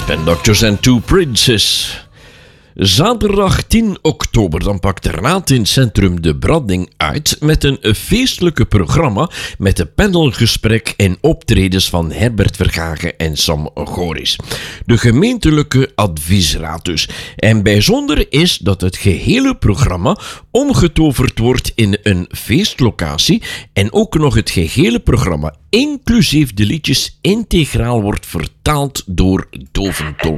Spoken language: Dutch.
Spin Doctors and Two Princes. Zaterdag 10 oktober, dan pakt de Raad in Centrum de Branding uit met een feestelijke programma met een panelgesprek en optredens van Herbert Verhagen en Sam Goris. De gemeentelijke adviesraad dus. En bijzonder is dat het gehele programma omgetoverd wordt in een feestlocatie en ook nog het gehele programma, inclusief de liedjes, integraal wordt vertaald door doventolken.